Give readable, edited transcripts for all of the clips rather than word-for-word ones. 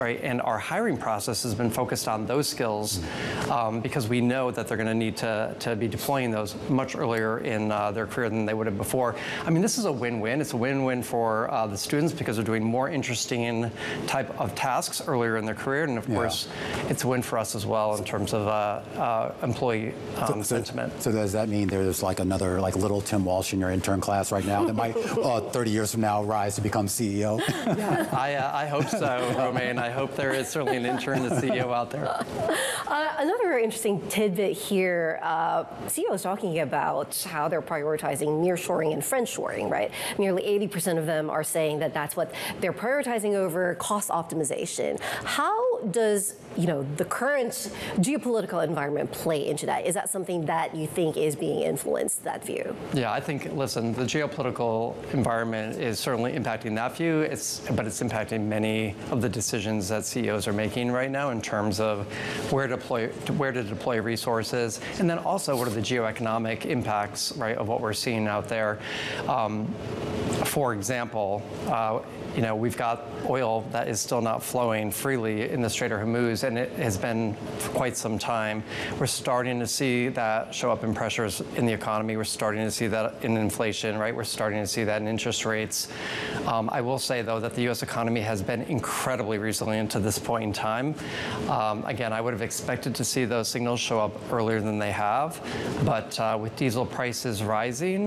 right? And our hiring process has been focused on those skills because we know that they're going to need to be deploying those much earlier in their career than they would have before. I mean, this is a win-win. It's a win-win for the students because they're doing more interesting type of tasks earlier in their career, and of course, it's a win for us as well in terms of employee sentiment. So does that mean there's like another like little Tim Walsh in your intern class right now that might 30 years from now rise to become CEO? Yeah, I hope so, Romaine. I hope there is certainly an intern and CEO out there. Another interesting tidbit here, CEOs talking about how they're prioritizing nearshoring and friendshoring, right? Nearly 80% of them are saying that that's what they're prioritizing over cost optimization. How does, the current geopolitical environment play into that? Is that something that you think is being influenced, that view? Yeah, I think, listen, the geopolitical environment is certainly impacting that view, but it's impacting many of the decisions that CEOs are making right now in terms of where to deploy resources, and then also what are the geoeconomic impacts, right, of what we're seeing out there. For example, we've got oil that is still not flowing freely in the Strait of Hormuz, and it has been for quite some time. We're starting to see that show up in pressures in the economy. We're starting to see that in inflation, right? We're starting to see that in interest rates. I will say, though, that the U.S. economy has been incredibly resilient to this point in time. Again, I would have expected to see those signals show up earlier than they have, but with diesel prices rising,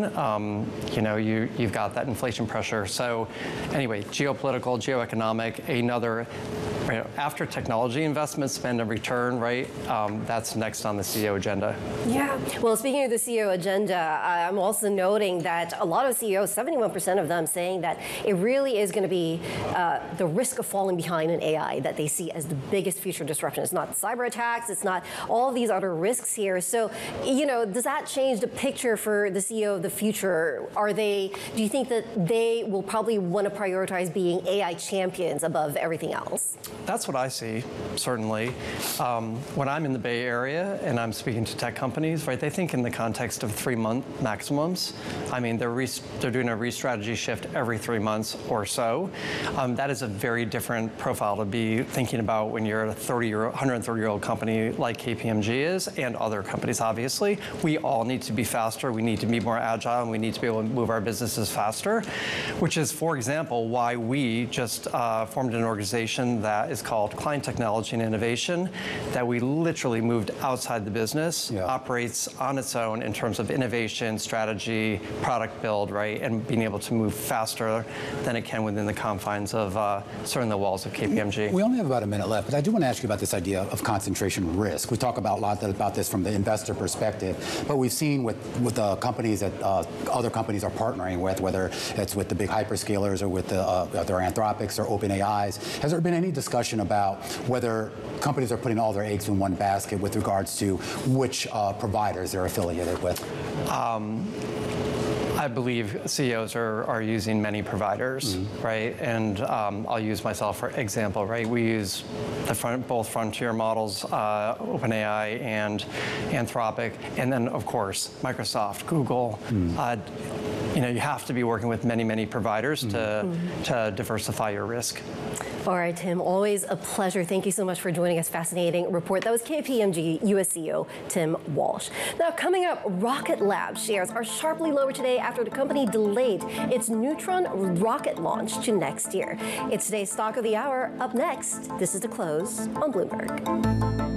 you've got that inflation pressure. So anyway, geopolitical, geoeconomic, another, after technology investment, spend and return, right? That's next on the CEO agenda. Yeah. Well, speaking of the CEO agenda, I'm also noting that a lot of CEOs, 71% of them, saying that it really is going to be the risk of falling behind in AI that they see as the biggest future disruption. It's not cyber attacks. It's not all of these other risks here. So, does that change the picture for the CEO of the future? Do you think that they will probably want to prioritize being AI champions above everything else? That's what I see, certainly. When I'm in the Bay Area and I'm speaking to tech companies, right, they think in the context of 3-month maximums. I mean, they're doing a re-strategy shift every 3 months or so. That is a very different profile to be thinking about when you're a 130-year-old company like KPMG is, and other companies, obviously. We all need to be faster. We need to be more agile, and we need to be able to move our businesses faster, which is, for example, why we just formed an organization that is called Client Technology and Innovation, that we literally moved outside the business, operates on its own in terms of innovation, strategy, product build, right, and being able to move faster than it can within the confines of certainly the walls of KPMG. We only have about a minute left, but I do want to ask you about this idea of concentration risk. We talk about a lot about this from the investor perspective, but we've seen with the companies that other companies are partnering with, whether it's with the big hyperscalers or with their Anthropics or OpenAIs. Has there been any discussion about whether companies are putting all their eggs in one basket with regards to which providers they're affiliated with? I believe CEOs are using many providers, right? And I'll use myself for example, right? We use both frontier models, OpenAI and Anthropic, and then of course Microsoft, Google. You have to be working with many providers to diversify your risk. All right, Tim, always a pleasure. Thank you so much for joining us. Fascinating report. That was KPMG US CEO Tim Walsh. Now, coming up, Rocket Lab shares are sharply lower today after the company delayed its Neutron rocket launch to next year. It's today's Stock of the Hour. Up next, this is The Close on Bloomberg.